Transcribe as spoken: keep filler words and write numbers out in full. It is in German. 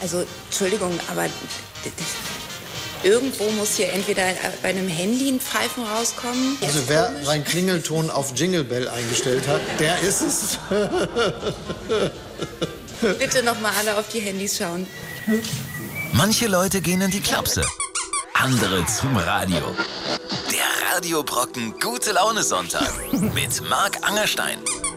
Also, Entschuldigung, aber irgendwo muss hier entweder bei einem Handy ein Pfeifen rauskommen. Also wer komisch. Seinen Klingelton auf Jingle Bell eingestellt hat, der ist es. Bitte noch mal alle auf die Handys schauen. Manche Leute gehen in die Klapse, andere zum Radio. Der Radio Brocken Gute Laune Sonntag mit Marc Angerstein.